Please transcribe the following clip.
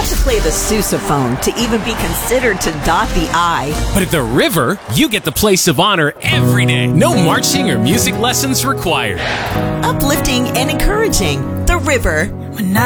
have to play the sousaphone to even be considered to dot the I. But at the River, you get the place of honor every day. No marching or music lessons required. Uplifting and encouraging. The River.